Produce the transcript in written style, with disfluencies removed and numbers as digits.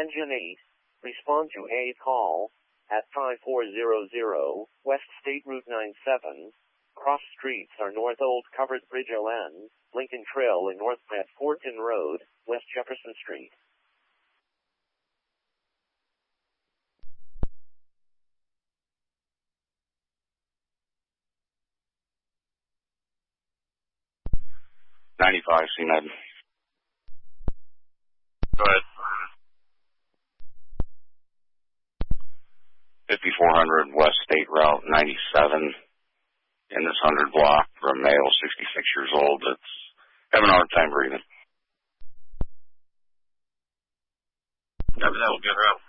Engine 8, respond to a call at 5400 West State Route 97. Cross streets are North Old Covered Bridge ON, Lincoln Trail and North Pratt Fortin Road, West Jefferson Street. C-Med. Go ahead. 5400 West State Route 97 in this 100 block for a male, 66 years old, that's having a hard time breathing. That will get around.